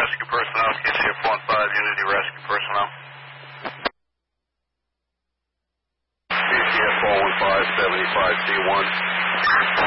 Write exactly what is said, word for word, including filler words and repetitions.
Rescue Personnel, K C F one five, Unity Rescue Personnel. K C F four one five, seventy-five C one.